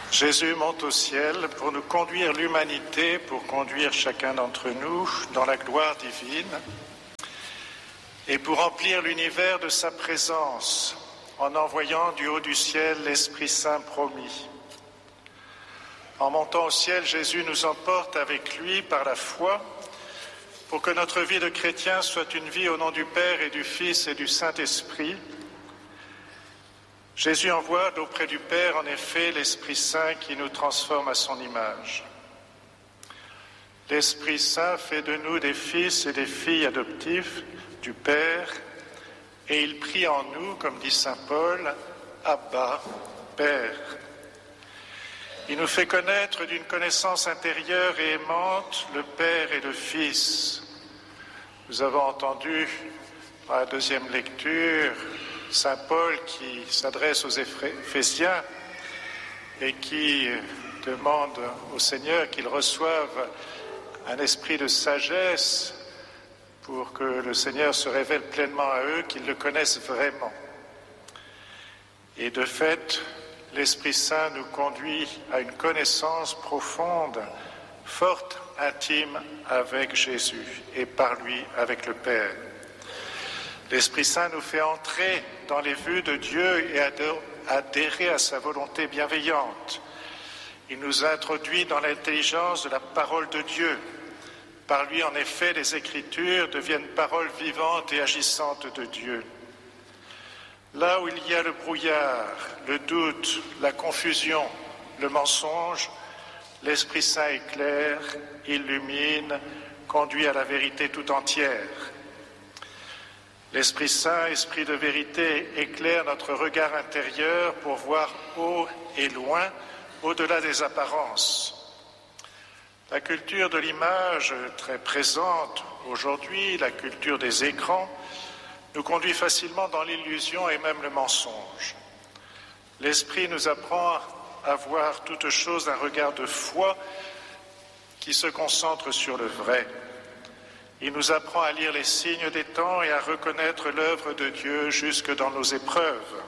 Jésus monte au ciel pour nous conduire l'humanité, pour conduire chacun d'entre nous dans la gloire divine et pour remplir l'univers de sa présence en envoyant du haut du ciel l'Esprit Saint promis. En montant au ciel, Jésus nous emporte avec lui par la foi pour que notre vie de chrétien soit une vie au nom du Père et du Fils et du Saint-Esprit. Jésus envoie d'auprès du Père, en effet, l'Esprit Saint qui nous transforme à son image. L'Esprit Saint fait de nous des fils et des filles adoptifs du Père, et il prie en nous, comme dit saint Paul, « Abba, Père ». Il nous fait connaître d'une connaissance intérieure et aimante le Père et le Fils. Nous avons entendu dans la deuxième lecture saint Paul qui s'adresse aux Éphésiens et qui demande au Seigneur qu'il reçoive un esprit de sagesse pour que le Seigneur se révèle pleinement à eux, qu'ils le connaissent vraiment. Et de fait, l'Esprit Saint nous conduit à une connaissance profonde, forte, intime avec Jésus et par lui avec le Père. L'Esprit Saint nous fait entrer dans les vues de Dieu et adhérer à sa volonté bienveillante. Il nous introduit dans l'intelligence de la parole de Dieu. Par lui, en effet, les Écritures deviennent paroles vivantes et agissantes de Dieu. Là où il y a le brouillard, le doute, la confusion, le mensonge, l'Esprit Saint éclaire, illumine, conduit à la vérité tout entière. L'Esprit Saint, esprit de vérité, éclaire notre regard intérieur pour voir haut et loin, au-delà des apparences. La culture de l'image très présente aujourd'hui, la culture des écrans, nous conduit facilement dans l'illusion et même le mensonge. L'Esprit nous apprend à voir toute chose d'un regard de foi qui se concentre sur le vrai. Il nous apprend à lire les signes des temps et à reconnaître l'œuvre de Dieu jusque dans nos épreuves.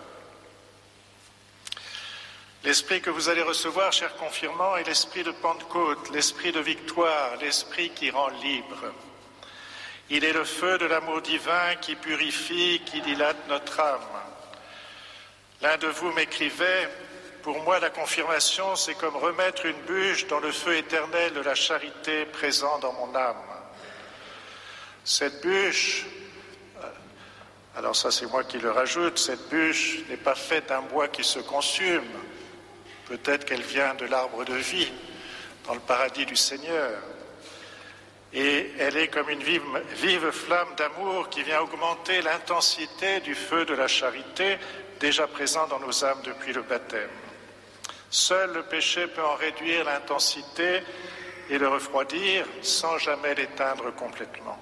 L'esprit que vous allez recevoir, chers confirmants, est l'esprit de Pentecôte, l'esprit de victoire, l'esprit qui rend libre. Il est le feu de l'amour divin qui purifie, qui dilate notre âme. L'un de vous m'écrivait, « Pour moi, la confirmation, c'est comme remettre une bûche dans le feu éternel de la charité présent dans mon âme. » Cette bûche, alors ça c'est moi qui le rajoute, cette bûche n'est pas faite d'un bois qui se consume. Peut-être qu'elle vient de l'arbre de vie dans le paradis du Seigneur. Et elle est comme une vive flamme d'amour qui vient augmenter l'intensité du feu de la charité déjà présent dans nos âmes depuis le baptême. Seul le péché peut en réduire l'intensité et le refroidir sans jamais l'éteindre complètement.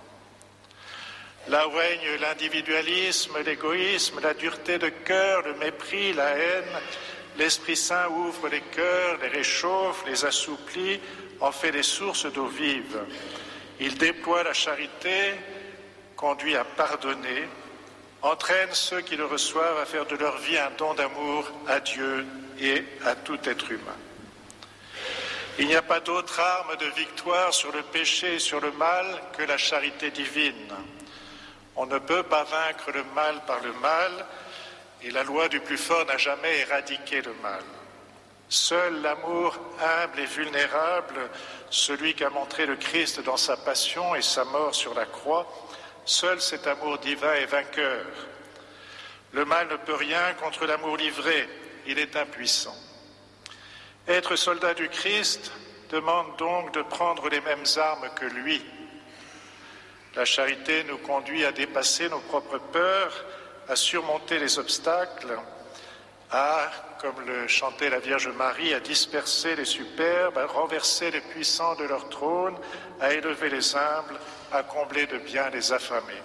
Là où règne l'individualisme, l'égoïsme, la dureté de cœur, le mépris, la haine, l'Esprit Saint ouvre les cœurs, les réchauffe, les assouplit, en fait des sources d'eau vive. Il déploie la charité, conduit à pardonner, entraîne ceux qui le reçoivent à faire de leur vie un don d'amour à Dieu et à tout être humain. Il n'y a pas d'autre arme de victoire sur le péché et sur le mal que la charité divine. On ne peut pas vaincre le mal par le mal, et la loi du plus fort n'a jamais éradiqué le mal. Seul l'amour humble et vulnérable, celui qu'a montré le Christ dans sa passion et sa mort sur la croix, seul cet amour divin est vainqueur. Le mal ne peut rien contre l'amour livré, il est impuissant. Être soldat du Christ demande donc de prendre les mêmes armes que lui. La charité nous conduit à dépasser nos propres peurs, à surmonter les obstacles, à, comme le chantait la Vierge Marie, à disperser les superbes, à renverser les puissants de leur trône, à élever les humbles, à combler de bien les affamés.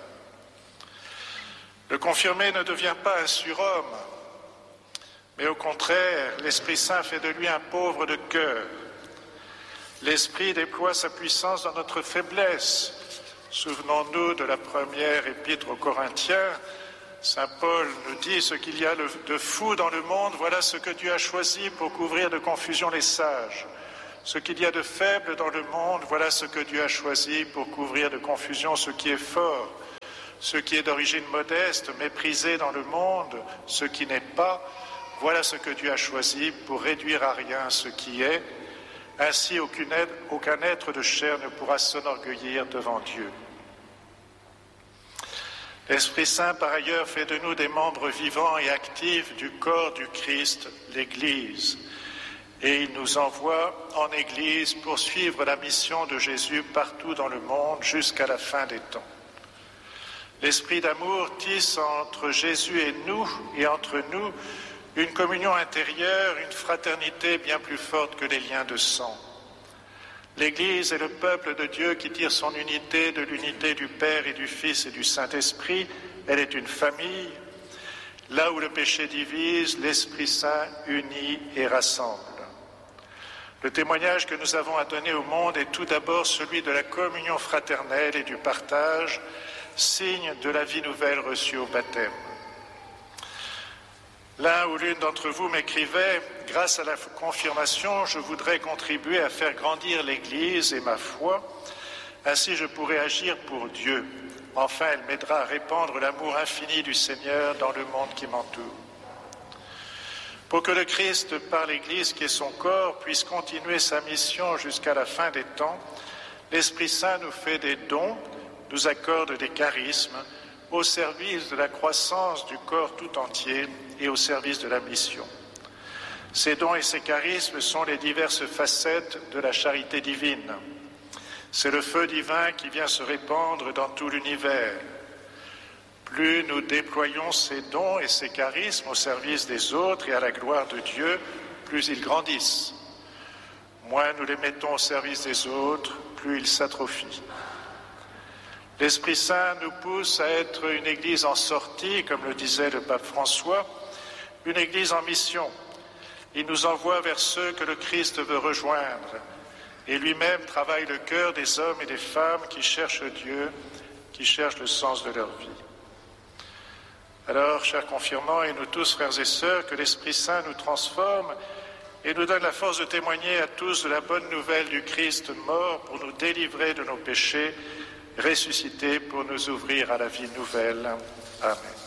Le confirmé ne devient pas un surhomme, mais au contraire, l'Esprit Saint fait de lui un pauvre de cœur. L'Esprit déploie sa puissance dans notre faiblesse. Souvenons-nous de la première épître aux Corinthiens, Saint Paul nous dit: ce qu'il y a de fou dans le monde, voilà ce que Dieu a choisi pour couvrir de confusion les sages. Ce qu'il y a de faible dans le monde, voilà ce que Dieu a choisi pour couvrir de confusion ce qui est fort. Ce qui est d'origine modeste, méprisé dans le monde, ce qui n'est pas, voilà ce que Dieu a choisi pour réduire à rien ce qui est. Ainsi, aucun être de chair ne pourra s'enorgueillir devant Dieu. L'Esprit Saint, par ailleurs, fait de nous des membres vivants et actifs du corps du Christ, l'Église. Et il nous envoie en Église pour suivre la mission de Jésus partout dans le monde jusqu'à la fin des temps. L'Esprit d'amour tisse entre Jésus et entre nous une communion intérieure, une fraternité bien plus forte que les liens de sang. L'Église est le peuple de Dieu qui tire son unité de l'unité du Père et du Fils et du Saint-Esprit. Elle est une famille. Là où le péché divise, l'Esprit Saint unit et rassemble. Le témoignage que nous avons à donner au monde est tout d'abord celui de la communion fraternelle et du partage, signe de la vie nouvelle reçue au baptême. L'un ou l'une d'entre vous m'écrivait: grâce à la confirmation, je voudrais contribuer à faire grandir l'Église et ma foi, ainsi je pourrai agir pour Dieu. Enfin, elle m'aidera à répandre l'amour infini du Seigneur dans le monde qui m'entoure. Pour que le Christ, par l'Église qui est son corps, puisse continuer sa mission jusqu'à la fin des temps, l'Esprit Saint nous fait des dons, nous accorde des charismes au service de la croissance du corps tout entier et au service de la mission. Ces dons et ces charismes sont les diverses facettes de la charité divine. C'est le feu divin qui vient se répandre dans tout l'univers. Plus nous déployons ces dons et ces charismes au service des autres et à la gloire de Dieu, plus ils grandissent. Moins nous les mettons au service des autres, plus ils s'atrophient. L'Esprit Saint nous pousse à être une Église en sortie, comme le disait le pape François, une Église en mission. Il nous envoie vers ceux que le Christ veut rejoindre, et lui-même travaille le cœur des hommes et des femmes qui cherchent Dieu, qui cherchent le sens de leur vie. Alors, chers confirmants, et nous tous, frères et sœurs, que l'Esprit Saint nous transforme et nous donne la force de témoigner à tous de la bonne nouvelle du Christ mort pour nous délivrer de nos péchés, ressuscité pour nous ouvrir à la vie nouvelle. Amen.